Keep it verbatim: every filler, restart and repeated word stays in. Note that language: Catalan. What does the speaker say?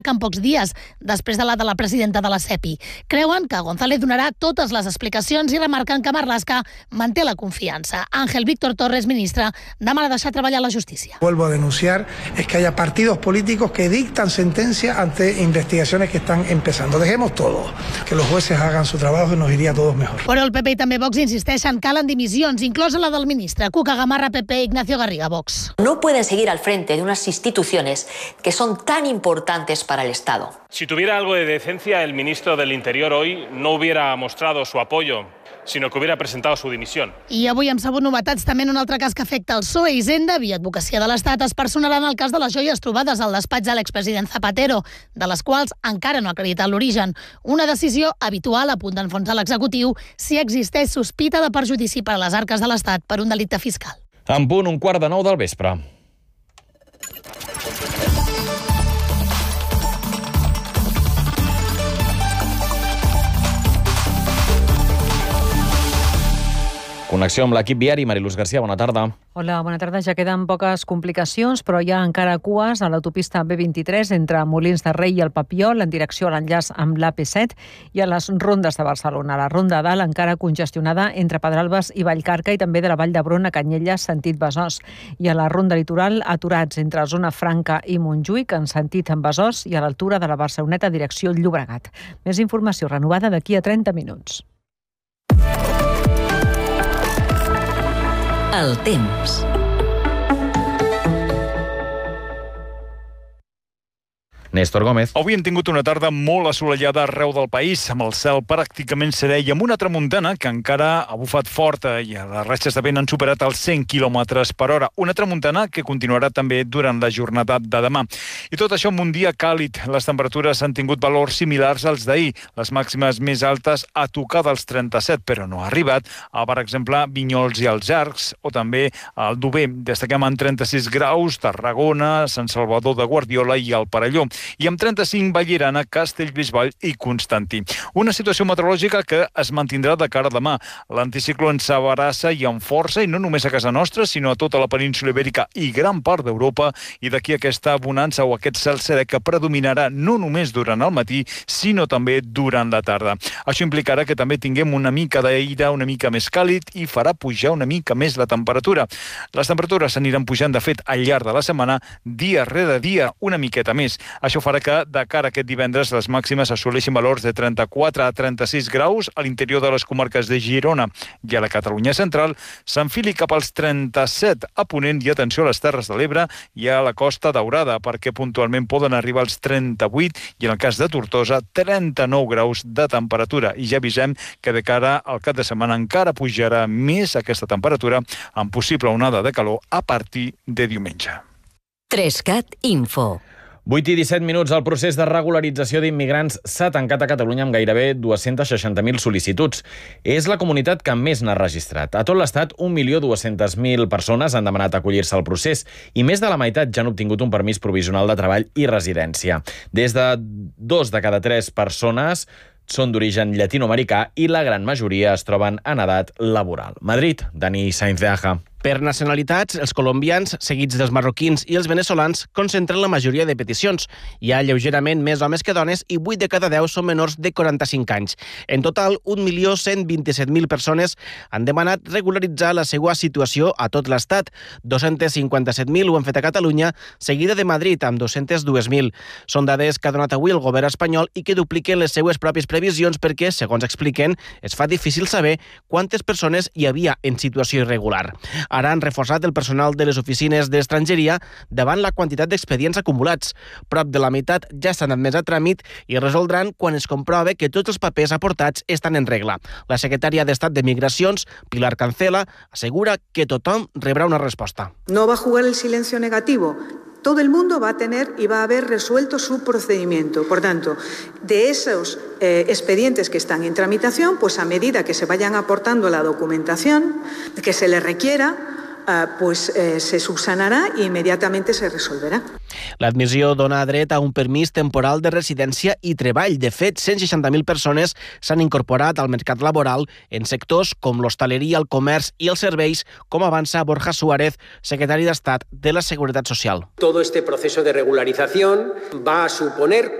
en pocs dies, després de la de la presidenta de la SEPI. Creuen que González donarà totes les explicacions i remarquen que Marlaska manté la confiança. Ángel Víctor Torres, ministre, demana deixar treballar la justícia. Vuelvo a denunciar es que haya partidos políticos que dictan sentencia ante investigaciones que están empezando. Dejemos todo, que los jueces hagan su trabajo y nos iría a todos mejor. Però el P P i també Vox insisteixen que calen dimissions, inclosa la del ministre. Cuca Gamarra, P P, Ignacio Garriga, Vox. No pueden seguir al frente de unas instituciones que son tan importantes para el Estado. Si tuviera algo de decencia, el ministro del Interior hoy no hubiera mostrado su apoyo, sinó que hubiera presentado su dimisión. I avui hem sabut novetats també en un altre cas que afecta el P S O E. Hisenda, via Advocacia de l'Estat, es personarà en el cas de les joies trobades al despatx de l'expresident Zapatero, de les quals encara no ha acreditat l'origen. Una decisió habitual a punt d'enfonsar l'executiu si existeix sospita de perjudici per a les arques de l'Estat per un delicte fiscal. En punt, un quart de nou del vespre. Connexió amb l'equip viari. Mariluz García, bona tarda. Hola, bona tarda. Ja queden poques complicacions, però hi ha encara cues a l'autopista B vint-i-tres entre Molins de Rei i el Papiol en direcció a l'enllaç amb l'A P set i a les rondes de Barcelona. La ronda dalt encara congestionada entre Pedralbes i Vallcarca i també de la Vall d'Hebron a Canyelles, sentit Besòs. I a la ronda litoral, aturats entre Zona Franca i Montjuïc en sentit en Besòs i a l'altura de la Barceloneta direcció Llobregat. Més informació renovada d'aquí a trenta minuts. El temps. Néstor Gómez. Avui hem tingut una tarda molt assolellada arreu del país, amb el cel pràcticament serè i amb una tramuntana que encara ha bufat forta i les ratxes de vent han superat els cent quilòmetres per hora. Una tramuntana que continuarà també durant la jornada de demà. I tot això amb un dia càlid. Les temperatures han tingut valors similars als d'ahir. Les màximes més altes a tocar dels trenta-set, però no ha arribat a, per exemple, Vinyols i els Arcs o també al Dober. Destaquem en trenta-sis graus Tarragona, Sant Salvador de Guardiola i el Perelló. I amb trenta-cinc Vallirana, Castellbisbal i Constantí. Una situació meteorològica que es mantindrà de cara a demà. L'anticicló ens abarassa i amb força, i no només a casa nostra, sinó a tota la península Ibèrica i gran part d'Europa, i d'aquí aquesta bonança o aquest cel serè que predominarà no només durant el matí, sinó també durant la tarda. Això implicarà que també tinguem una mica d'aire una mica més càlid i farà pujar una mica més la temperatura. Les temperatures aniran pujant, de fet, al llarg de la setmana, dia rere dia, una miqueta més. Això farà que, de cara a aquest divendres, les màximes assoleixin valors de trenta-quatre a trenta-sis graus a l'interior de les comarques de Girona i a la Catalunya central, s'enfili cap als trenta-set a Ponent i, atenció, a les Terres de l'Ebre i a la Costa Daurada, perquè puntualment poden arribar als trenta-vuit i, en el cas de Tortosa, trenta-nou graus de temperatura. I ja avisem que de cara al cap de setmana encara pujarà més aquesta temperatura amb possible onada de calor a partir de diumenge. Trescat Info. vuit i disset minuts. El procés de regularització d'immigrants s'ha tancat a Catalunya amb gairebé dues-centes seixanta mil sol·licituds. És la comunitat que més n'ha registrat. A tot l'Estat, un milió dues-centes mil persones han demanat acollir-se al procés i més de la meitat ja han obtingut un permís provisional de treball i residència. Des de dos de cada tres persones són d'origen llatinoamericà i la gran majoria es troben en edat laboral. Madrid, Dani Sainz de Aja. Per nacionalitats, els colombians, seguits dels marroquins i els veneçolans, concentren la majoria de peticions. Hi ha lleugerament més homes que dones i vuit de cada deu són menors de quaranta-cinc anys. En total, un milió cent vint-i-set mil persones han demanat regularitzar la seva situació a tot l'Estat. dos-cents cinquanta-set mil ho han fet a Catalunya, seguida de Madrid, amb dos-cents dos mil. Són dades que ha donat avui el govern espanyol i que dupliquen les seues pròpies previsions perquè, segons expliquen, es fa difícil saber quantes persones hi havia en situació irregular. Ara han reforçat el personal de les oficines d'estrangeria davant la quantitat d'expedients acumulats. Prop de la meitat ja estan admès a tràmit i resoldran quan es comprove que tots els papers aportats estan en regla. La secretària d'Estat de Migracions, Pilar Cancela, assegura que tothom rebrà una resposta. No va a jugar el silencio negativo. Todo el mundo va a tener y va a haber resuelto su procedimiento. Por tanto, de esos eh, expedientes que están en tramitación, pues a medida que se vayan aportando la documentación que se les requiera, Uh, pues eh, se subsanará e inmediatamente se resolverá. L'admissió dona dret a un permís temporal de residència i treball. De fet, cent seixanta mil persones s'han incorporat al mercat laboral en sectors com l'hostaleria, el comerç i els serveis, com avança Borja Suárez, secretari d'Estat de la Seguridad Social. Todo este proceso de regularización va a suponer